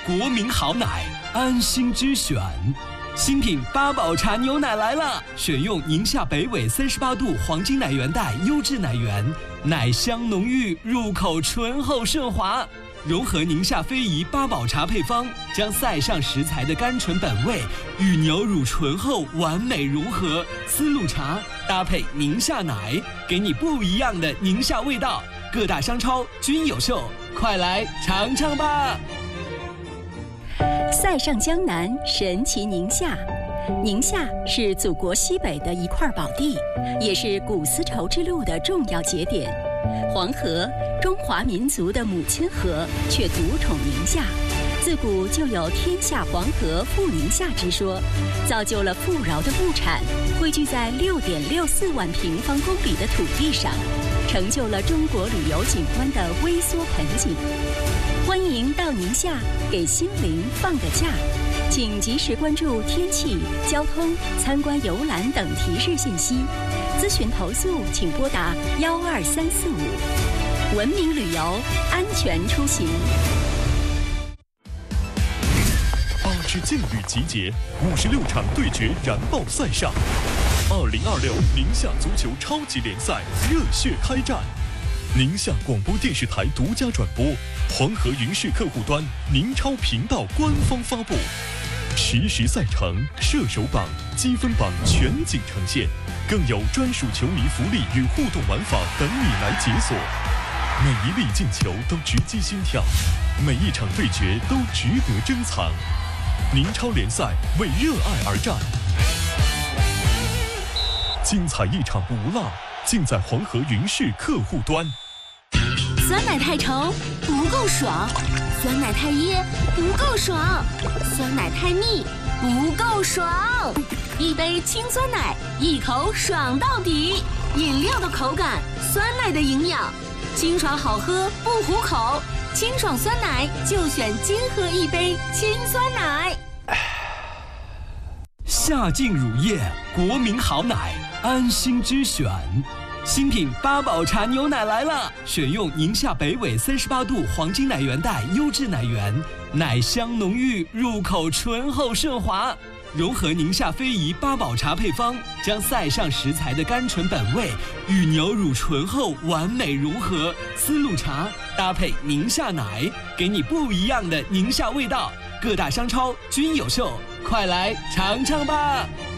国民好奶，安心之选。新品八宝茶牛奶来了，选用宁夏北纬38度黄金奶源带优质奶源，奶香浓郁，入口醇厚顺滑。融合宁夏非遗八宝茶配方，将塞上食材的甘醇本味与牛乳醇厚完美融合。丝路茶搭配宁夏奶，给你不一样的宁夏味道。各大商超均有售，快来尝尝吧！ 塞上江南，神奇宁夏。宁夏是祖国西北的一块宝地，也是古丝绸之路的重要节点。黄河，中华民族的母亲河，却独宠宁夏。自古就有天下黄河富宁夏之说，造就了富饶的物产汇聚在6.64万平方公里的土地上，成就了中国旅游景观的微缩盆景。欢迎到宁夏给心灵放个假，请及时关注天气、交通、参观游览等提示信息。咨询投诉请拨打12345。文明旅游，安全出行。 8支劲旅集结，56场对决燃爆赛上。2026宁夏足球超级联赛热血开战。宁夏广播电视台独家转播，黄河云视客户端、宁超频道官方发布，实时赛程、射手榜、积分榜全景呈现，更有专属球迷福利与互动玩法等你来解锁。每一粒进球都直击心跳，每一场对决都值得珍藏。宁超联赛为热爱而战，精彩一场不落，尽在黄河云视客户端。 酸奶太稠不够爽，酸奶太噎不够爽，酸奶太腻不够爽。一杯清酸奶，一口爽到底。饮料的口感，酸奶的营养，清爽好喝不糊口。清爽酸奶就选金河一杯清酸奶。 夏劲乳业，国民好奶，安心之选。新品八宝茶牛奶来了，选用宁夏北纬38度黄金奶源带优质奶源，奶香浓郁，入口醇厚顺滑。融合宁夏非遗八宝茶配方，将塞上食材的甘醇本味与牛乳醇厚完美融合。丝路茶搭配宁夏奶，给你不一样的宁夏味道。各大商超均有售，快来尝尝吧！